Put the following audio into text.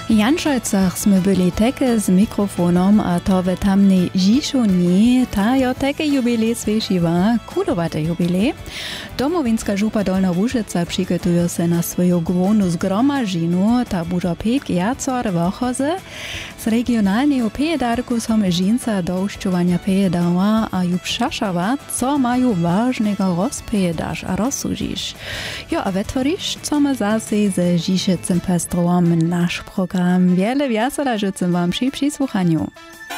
W Janšojcach sme byli teke z mikrofonom a to w tamnej Žišuni, ta jo teke jubilej sviešiva, kulowate jubilej. Domowinska župa Dolna Łužica přigotuje se na svoju główną zgromažinu, ta bužo 5 jacore wochozy. Z regionalnego pejedarku są žinca do ušťovania pejedała a ju přašava, co mają ważnego rozpejedaš a rozsužiš. Jo, a vetvoriš, co ma zase ze Žišicem pestrovom nasz program. Wiele wiasela życzę wam przy przysłuchaniu.